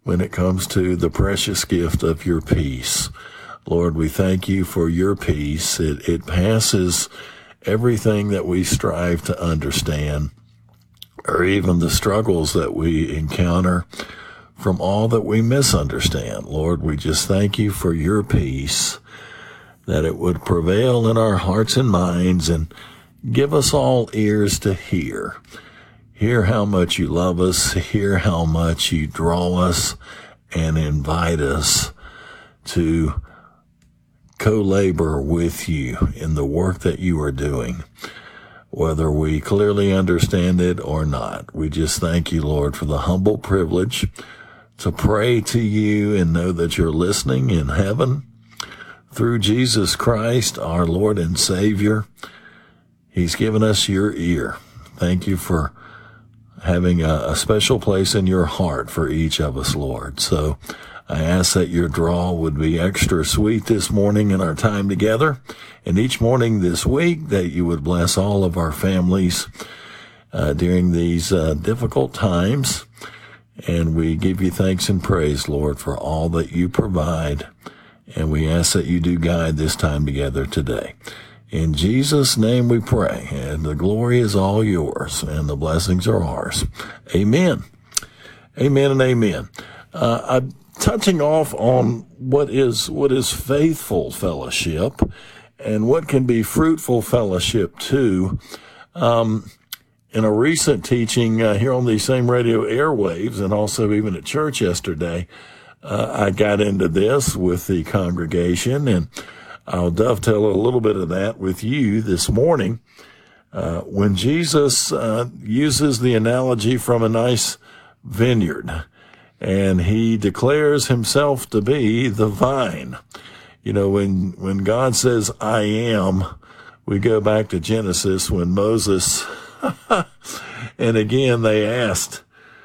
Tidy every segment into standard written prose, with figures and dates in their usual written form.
when it comes to the precious gift of your peace. Lord, we thank you for your peace. It passes everything that we strive to understand, or even the struggles that we encounter from all that we misunderstand. Lord, we just thank you for your peace, that it would prevail in our hearts and minds, and give us all ears to hear. Hear how much you love us, hear how much you draw us and invite us to co-labor with you in the work that you are doing, whether we clearly understand it or not. We just thank you, Lord, for the humble privilege to pray to you and know that you're listening in heaven through Jesus Christ, our Lord and Savior. He's given us your ear. Thank you for having a special place in your heart for each of us, Lord. So I ask that your draw would be extra sweet this morning in our time together, and each morning this week, that you would bless all of our families during these difficult times. And we give you thanks and praise, Lord, for all that you provide. And we ask that you do guide this time together today. In Jesus' name we pray, and the glory is all yours, and the blessings are ours. Amen. Amen and amen. I'm touching off on what is faithful fellowship and what can be fruitful fellowship too. In a recent teaching here on these same radio airwaves, and also even at church yesterday, I got into this with the congregation, and I'll dovetail a little bit of that with you this morning. When Jesus uses the analogy from a nice vineyard, and he declares himself to be the vine. You know, when God says, I am, we go back to Genesis when Moses, and again they asked,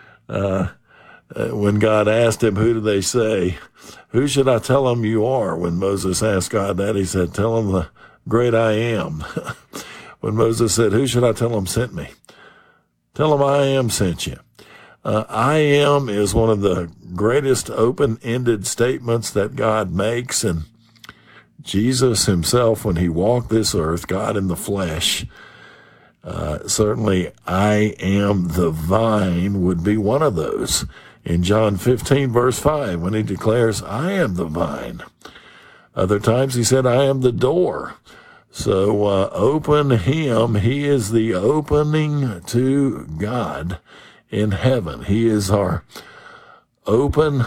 when God asked him, who do they say? Who should I tell them you are? When Moses asked God that, he said, tell them the great I am. When Moses said, who should I tell them sent me? Tell them I am sent you. I am is one of the greatest open-ended statements that God makes, and Jesus himself, when he walked this earth, God in the flesh, certainly I am the vine would be one of those. In John 15, verse 5, when he declares, I am the vine. Other times he said, I am the door. So open him. He is the opening to God in heaven. He is our open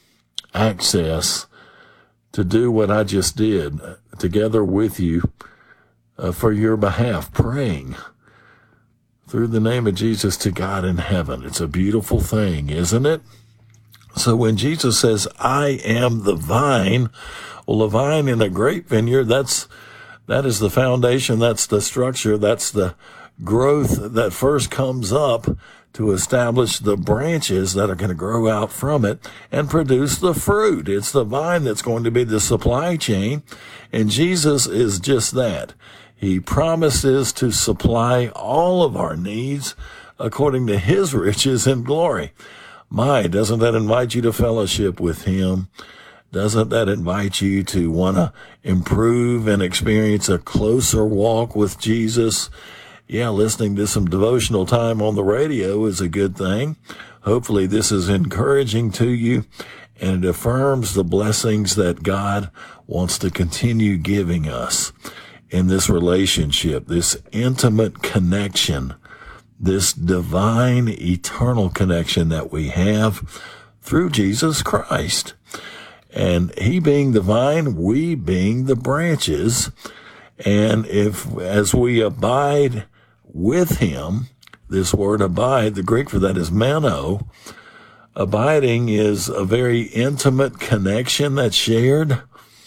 access to do what I just did together with you for your behalf, praying through the name of Jesus to God in heaven. It's a beautiful thing, isn't it? So when Jesus says, I am the vine, well, a vine in a grape vineyard, that is the foundation, that's the structure, that's the growth that first comes up to establish the branches that are going to grow out from it and produce the fruit. It's the vine that's going to be the supply chain, and Jesus is just that. He promises to supply all of our needs according to his riches and glory. My, doesn't that invite you to fellowship with him? Doesn't that invite you to want to improve and experience a closer walk with Jesus? Yeah, listening to some devotional time on the radio is a good thing. Hopefully this is encouraging to you, and it affirms the blessings that God wants to continue giving us in this relationship, this intimate connection, this divine, eternal connection that we have through Jesus Christ. And he being the vine, we being the branches. And as we abide with him, this word abide, the Greek for that is meno. Abiding is a very intimate connection that's shared.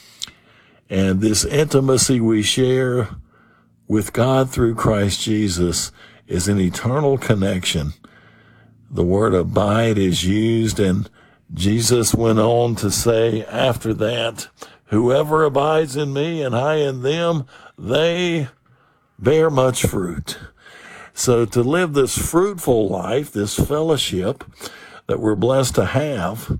And this intimacy we share with God through Christ Jesus is an eternal connection. The word abide is used, and Jesus went on to say after that, whoever abides in me and I in them, they bear much fruit. So to live this fruitful life, this fellowship that we're blessed to have,